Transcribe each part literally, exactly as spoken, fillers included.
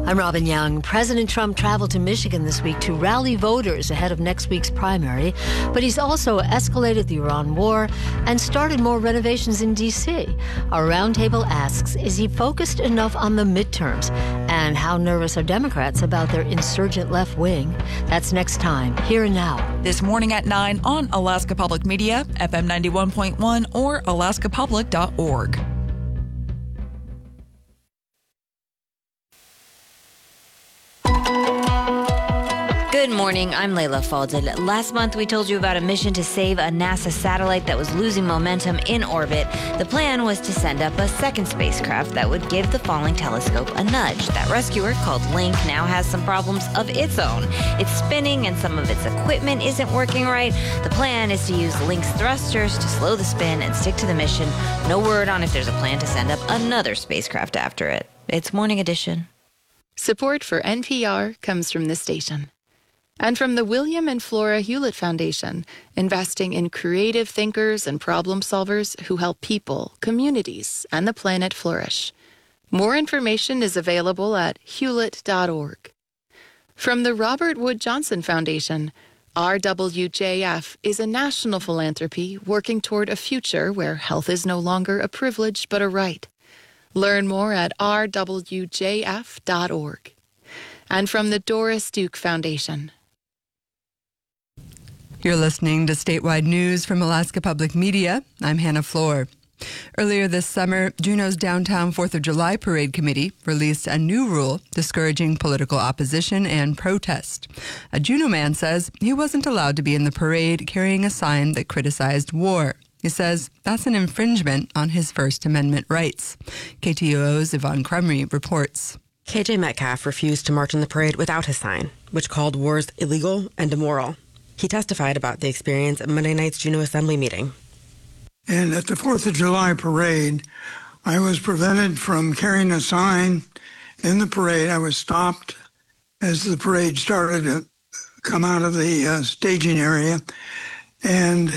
I'm Robin Young. President Trump traveled to Michigan this week to rally voters ahead of next week's primary, but he's also escalated the Iran war and started more renovations in D C. Our roundtable asks, is he focused enough on the midterms? And how nervous are Democrats about their insurgent left wing? That's next time, Here and Now. This morning at nine on Alaska Public Media, F M ninety-one point one or alaska public dot org. Good morning, I'm Layla Falded. Last month we told you about a mission to save a NASA satellite that was losing momentum in orbit. The plan was to send up a second spacecraft that would give the falling telescope a nudge. That rescuer, called Link, now has some problems of its own. It's spinning and some of its equipment isn't working right. The plan is to use Link's thrusters to slow the spin and stick to the mission. No word on if there's a plan to send up another spacecraft after it. It's Morning Edition. Support for N P R comes from this station. And from the William and Flora Hewlett Foundation, investing in creative thinkers and problem solvers who help people, communities, and the planet flourish. More information is available at hewlett dot org. From the Robert Wood Johnson Foundation, R W J F is a national philanthropy working toward a future where health is no longer a privilege but a right. Learn more at r w j f dot org. And from the Doris Duke Foundation. You're listening to Statewide News from Alaska Public Media. I'm Hannah Floor. Earlier this summer, Juneau's Downtown fourth of July Parade Committee released a new rule discouraging political opposition and protest. A Juneau man says he wasn't allowed to be in the parade carrying a sign that criticized war. He says that's an infringement on his First Amendment rights. K T O O's Yvonne Crumry reports. K J Metcalf refused to march in the parade without his sign, which called wars illegal and immoral. He testified about the experience at Monday night's Juneau Assembly meeting. And at the fourth of July parade, I was prevented from carrying a sign in the parade. I was stopped as the parade started to come out of the uh, staging area, and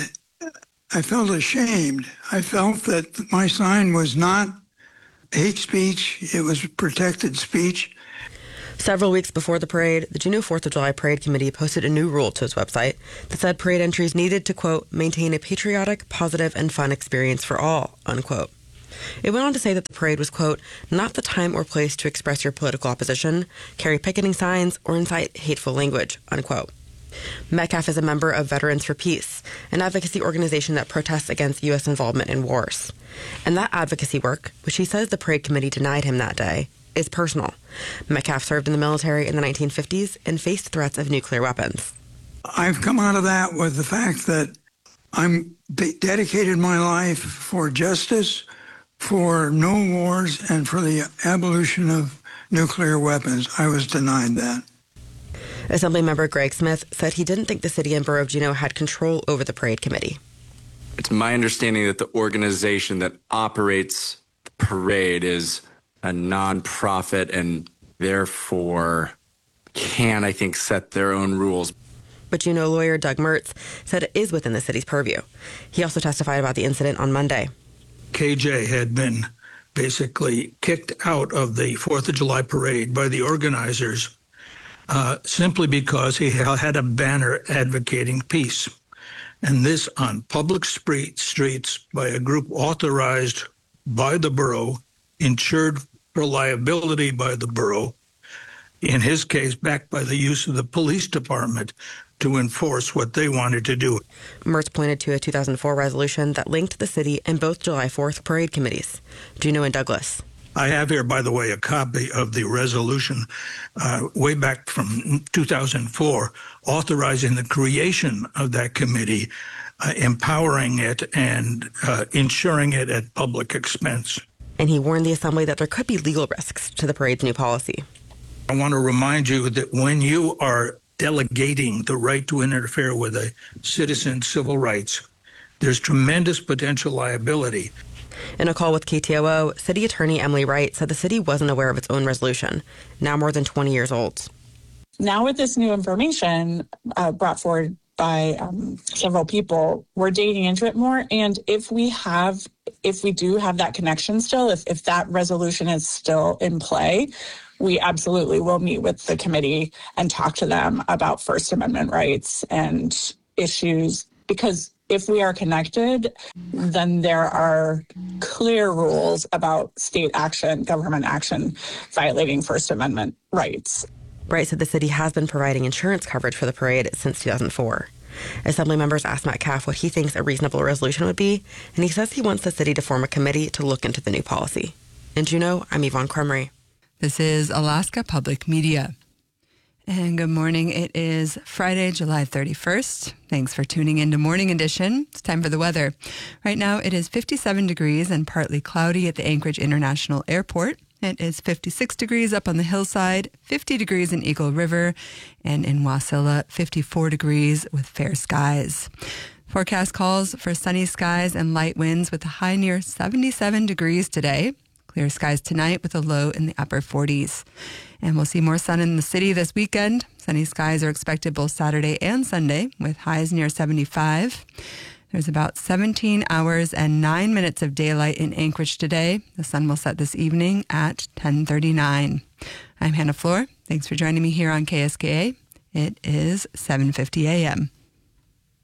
I felt ashamed. I felt that my sign was not hate speech, it was protected speech. Several weeks before the parade, the Juneau fourth of July Parade Committee posted a new rule to its website that said parade entries needed to, quote, maintain a patriotic, positive, and fun experience for all, unquote. It went on to say that the parade was, quote, not the time or place to express your political opposition, carry picketing signs, or incite hateful language, unquote. Metcalf is a member of Veterans for Peace, an advocacy organization that protests against U S involvement in wars. And that advocacy work, which he says the parade committee denied him that day, is personal. Metcalf served in the military in the nineteen fifties and faced threats of nuclear weapons. I've come out of that with the fact that I'm dedicated my life for justice, for no wars, and for the abolition of nuclear weapons. I was denied that. Assemblymember Greg Smith said he didn't think the city and borough of Juneau had control over the parade committee. It's my understanding that the organization that operates the parade is a nonprofit and therefore can, I think, set their own rules. But Juneau lawyer Doug Mertz said it is within the city's purview. He also testified about the incident on Monday. K J had been basically kicked out of the fourth of July parade by the organizers uh, simply because he had a banner advocating peace. And this on public street, streets by a group authorized by the borough, insured for liability by the borough, in his case backed by the use of the police department to enforce what they wanted to do. Mertz pointed to a two thousand four resolution that linked the city and both July fourth parade committees, Juneau and Douglas. I have here, by the way, a copy of the resolution uh, way back from two thousand four authorizing the creation of that committee, uh, empowering it and uh, ensuring it at public expense. And he warned the assembly that there could be legal risks to the parade's new policy. I want to remind you that when you are delegating the right to interfere with a citizen's civil rights, there's tremendous potential liability. In a call with K T O O, City Attorney Emily Wright said the city wasn't aware of its own resolution, now more than twenty years old. Now with this new information uh, brought forward by um, several people, we're digging into it more. And if we have, if we do have that connection still, if, if that resolution is still in play, we absolutely will meet with the committee and talk to them about First Amendment rights and issues. Because if we are connected, then there are clear rules about state action, government action, violating First Amendment rights. Bright said the city has been providing insurance coverage for the parade since two thousand four. Assembly members asked Matt Caff what he thinks a reasonable resolution would be, and he says he wants the city to form a committee to look into the new policy. In Juneau, I'm Yvonne Crumry. This is Alaska Public Media. And good morning. It is Friday, July thirty-first. Thanks for tuning in to Morning Edition. It's time for the weather. Right now it is fifty-seven degrees and partly cloudy at the Anchorage International Airport. It is fifty-six degrees up on the hillside, fifty degrees in Eagle River, and in Wasilla, fifty-four degrees with fair skies. Forecast calls for sunny skies and light winds with a high near seventy-seven degrees today. Clear skies tonight with a low in the upper forties. And we'll see more sun in the city this weekend. Sunny skies are expected both Saturday and Sunday with highs near seventy-five. There's about seventeen hours and nine minutes of daylight in Anchorage today. The sun will set this evening at ten thirty-nine. I'm Hannah Floor. Thanks for joining me here on K S K A. It is seven fifty a.m.